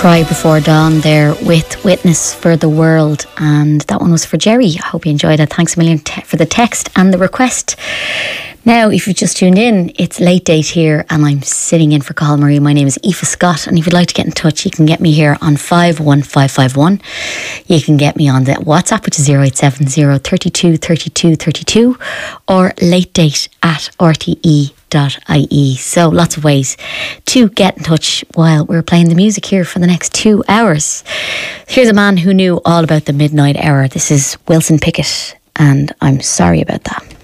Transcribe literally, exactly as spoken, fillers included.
Cry Before Dawn there with Witness for the World, and that one was for Jerry. I hope you enjoyed it. Thanks a million te- for the text and the request. Now, if you've just tuned in, it's Late Date here and I'm sitting in for Colin Marie. My name is Aoife Scott, and if you'd like to get in touch, you can get me here on five one five five one. You can get me on the WhatsApp, which is zero eight seven zero three two three two three two, or latedate at r t e dot i e. So lots of ways to get in touch while we're playing the music here for the next two hours. Here's a man who knew all about the midnight hour. This is Wilson Pickett, and I'm sorry about that.